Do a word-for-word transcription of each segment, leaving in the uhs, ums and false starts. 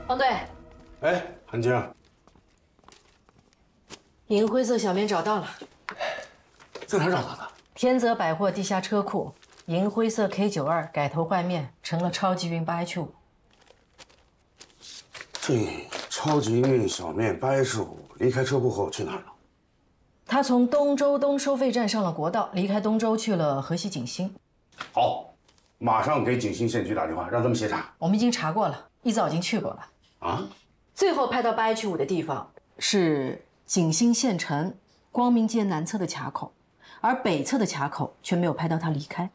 方队。 哎，韩青， 银灰色小面找到了， 在哪儿找到的？ 天泽百货地下车库，银灰色 K 九二改头换面成了超级运八 H 五。 这超级运小面八 H 五离开车库后去哪儿了？ 他从东周东收费站上了国道，离开东周去了河西景兴。 好，马上给景兴县局打电话，让他们协查。 我们已经查过了，一早已经去过了。 啊？ 最后拍到八 H 五的地方是景兴县城光明街南侧的卡口，而北侧的卡口却没有拍到他离开。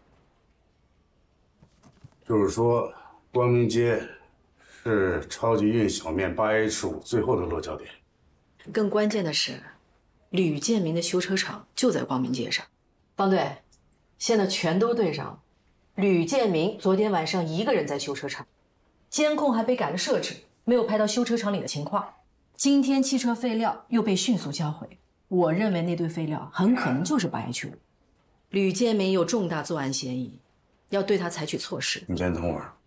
就是说，光明街是超级运小面八 H 五最后的落脚点。 更关键的是，吕建明的修车厂就在光明街上。方队，现在全都对上了。吕建明昨天晚上一个人在修车厂，监控还被改了设置，没有拍到修车厂里的情况。今天汽车废料又被迅速销毁，我认为那堆废料很可能就是八 H 五。吕建明有重大作案嫌疑，要对他采取措施。 你先等会儿。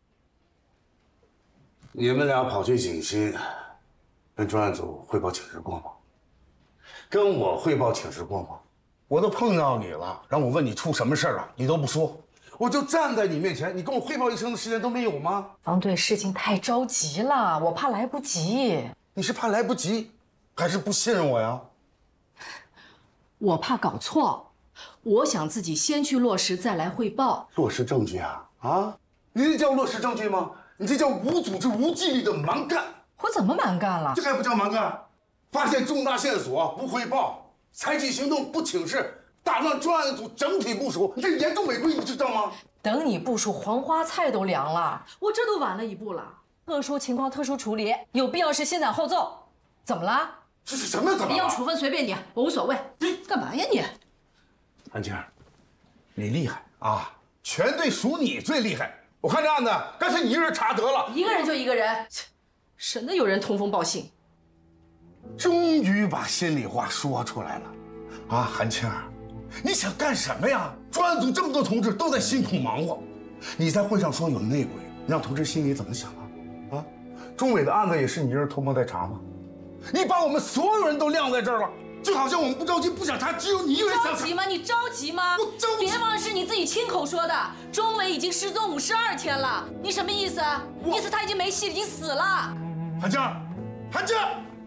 你们俩跑去景兴，跟专案组汇报请示过吗？跟我汇报请示过吗？ 我都碰到你了，让我问你出什么事儿了，你都不说。 我就站在你面前，你跟我汇报一声的时间都没有吗？ 方队，事情太着急了，我怕来不及。 你是怕来不及，还是不信任我呀？ 我怕搞错，我想自己先去落实，再来汇报。 落实证据啊啊！你这叫落实证据吗？你这叫无组织无纪律的蛮干。 我怎么蛮干了？ 这还不叫蛮干？发现重大线索不汇报，采取行动不请示，打乱专案组整体部署，你这严重违规，你知道吗？ 等你部署，黄花菜都凉了，我这都晚了一步了。特殊情况特殊处理，有必要时先斩后奏。怎么了？ 这是什么？怎么了？ 你要处分随便你，我无所谓。你干嘛呀你？ 安青，你厉害啊！全队属你最厉害。我看这案子干脆你一个人查得了。 一个人就一个人，省得有人通风报信。 终于把心里话说出来了，啊，韩青，你想干什么呀？专案组这么多同志都在辛苦忙活，你在会上说有内鬼，你让同志心里怎么想啊？啊，钟伟的案子也是你一人偷摸在查吗？你把我们所有人都晾在这儿了，就好像我们不着急不想查，只有你一个人想查。 着急吗？你着急吗？ 我着急。 别忘了是你自己亲口说的，钟伟已经失踪五十二天了，你什么意思？意思他已经没戏，已经死了。 韩青，韩青。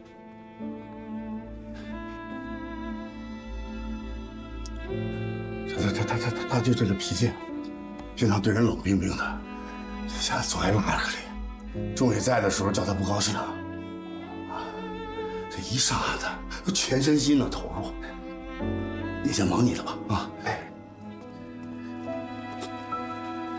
他他他他他他就这个脾气，平常对人冷冰冰的，现在总爱拉个脸。钟伟在的时候叫他不高兴，啊，这一上案子，全身心的投入。你先忙你的吧，啊，